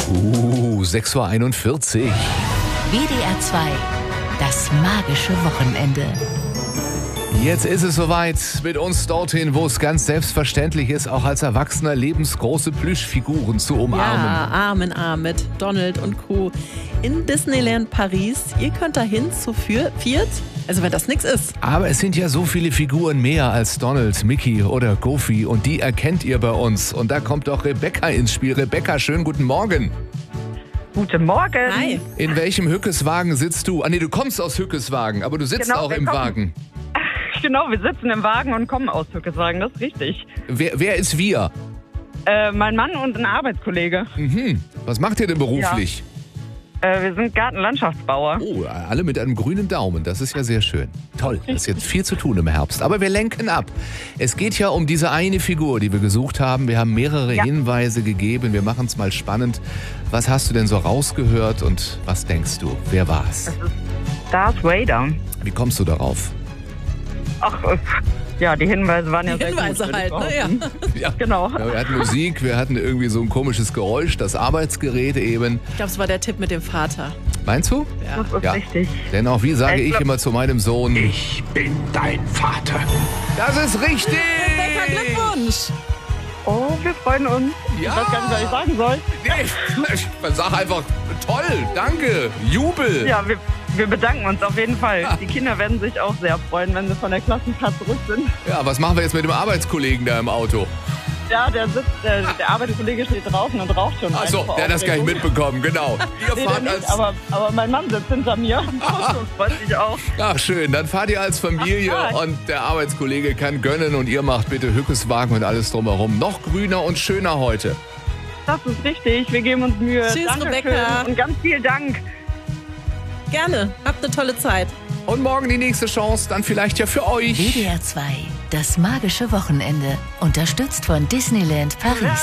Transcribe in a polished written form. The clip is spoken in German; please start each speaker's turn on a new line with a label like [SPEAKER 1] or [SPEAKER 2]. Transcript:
[SPEAKER 1] 6:41 Uhr.
[SPEAKER 2] WDR 2, das magische Wochenende.
[SPEAKER 1] Jetzt ist es soweit, mit uns dorthin, wo es ganz selbstverständlich ist, auch als Erwachsener lebensgroße Plüschfiguren zu umarmen.
[SPEAKER 3] Ja, Arm in Arm mit Donald und Co. in Disneyland Paris. Ihr könnt dahin zu viert, also wenn das nichts ist.
[SPEAKER 1] Aber es sind ja so viele Figuren mehr als Donald, Mickey oder Goofy und die erkennt ihr bei uns. Und da kommt auch Rebecca ins Spiel. Rebecca, schönen guten Morgen.
[SPEAKER 4] Guten Morgen.
[SPEAKER 3] Hi.
[SPEAKER 1] In welchem Hückeswagen sitzt du? Ah nee, du kommst aus Hückeswagen, aber du sitzt
[SPEAKER 4] Genau,
[SPEAKER 1] auch
[SPEAKER 4] wir
[SPEAKER 1] im
[SPEAKER 4] kommen.
[SPEAKER 1] Wagen.
[SPEAKER 4] Genau, wir sitzen im Wagen und kommen aus Hückeswagen, das ist richtig.
[SPEAKER 1] Wer ist wir?
[SPEAKER 4] Mein Mann und ein Arbeitskollege.
[SPEAKER 1] Was macht ihr denn beruflich?
[SPEAKER 4] Wir sind Gartenlandschaftsbauer.
[SPEAKER 1] Oh, alle mit einem grünen Daumen. Das ist ja sehr schön. Toll, es ist jetzt viel zu tun im Herbst. Aber wir lenken ab. Es geht ja um diese eine Figur, die wir gesucht haben. Wir haben mehrere Hinweise gegeben. Wir machen es mal spannend. Was hast du denn so rausgehört und was denkst du? Wer war es?
[SPEAKER 4] Darth Vader.
[SPEAKER 1] Wie kommst du darauf?
[SPEAKER 4] Ach, ja, die Hinweise waren ja
[SPEAKER 3] Die
[SPEAKER 4] sehr gut.
[SPEAKER 3] Hinweise
[SPEAKER 4] würde ich
[SPEAKER 3] halt, ne?
[SPEAKER 4] behaupten.
[SPEAKER 1] Ja.
[SPEAKER 4] Genau.
[SPEAKER 1] Ja, wir hatten Musik, wir hatten irgendwie so ein komisches Geräusch, das Arbeitsgerät eben.
[SPEAKER 3] Ich glaube, es war der Tipp mit dem Vater.
[SPEAKER 1] Meinst du?
[SPEAKER 3] Ja.
[SPEAKER 4] Das ist
[SPEAKER 1] Ja.
[SPEAKER 4] richtig.
[SPEAKER 1] Denn auch wie sage
[SPEAKER 4] Ich
[SPEAKER 1] ich
[SPEAKER 4] glaub-
[SPEAKER 1] immer zu meinem Sohn,
[SPEAKER 5] Ich bin dein Vater.
[SPEAKER 1] das ist richtig!
[SPEAKER 3] Rebecca, Glückwunsch!
[SPEAKER 4] Oh, wir freuen uns.
[SPEAKER 1] Ja.
[SPEAKER 4] Ich weiß gar nicht, was ich sagen soll.
[SPEAKER 1] Nee, ich sag einfach, toll, danke, Jubel.
[SPEAKER 4] Ja, wir bedanken uns auf jeden Fall. Die Kinder werden sich auch sehr freuen, wenn sie von der Klassenfahrt zurück sind.
[SPEAKER 1] Ja, was machen wir jetzt mit dem Arbeitskollegen da im Auto?
[SPEAKER 4] Ja, der Arbeitskollege steht draußen und raucht schon.
[SPEAKER 1] Achso,
[SPEAKER 4] einen vor
[SPEAKER 1] der hat das gar nicht
[SPEAKER 4] Aufregung.
[SPEAKER 1] mitbekommen, genau. Ihr
[SPEAKER 4] Nee, der
[SPEAKER 1] fahrt
[SPEAKER 4] nicht,
[SPEAKER 1] als...
[SPEAKER 4] aber mein Mann sitzt hinter mir und freut sich auch.
[SPEAKER 1] Ach schön, dann fahrt ihr als Familie
[SPEAKER 4] Ach, ja.
[SPEAKER 1] und der Arbeitskollege kann gönnen und ihr macht bitte Hückeswagen und alles drumherum. Noch grüner und schöner heute.
[SPEAKER 4] Das ist richtig, wir geben uns Mühe.
[SPEAKER 3] Tschüss,
[SPEAKER 4] Dankeschön
[SPEAKER 3] Rebecca.
[SPEAKER 4] und ganz viel Dank.
[SPEAKER 3] Gerne, habt eine tolle Zeit.
[SPEAKER 1] Und morgen die nächste Chance, dann vielleicht ja für euch.
[SPEAKER 2] WDR 2, das magische Wochenende. Unterstützt von Disneyland Paris.